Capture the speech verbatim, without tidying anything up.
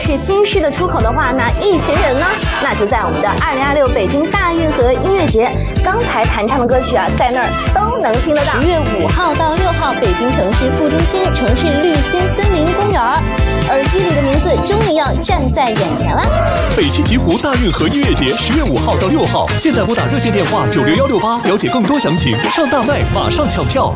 是新诗的出口的话，那一群人呢，那就在我们的二零二六北京大运河音乐节，刚才弹唱的歌曲啊，在那儿都能听得到。十月五号到六号，北京城市副中心城市绿心森林公园，耳机里的名字终于要站在眼前了。 北汽极狐大运河音乐节十月五号到六号，现在拨打热线电话九六幺六八，了解更多详情。上大麦马上抢票。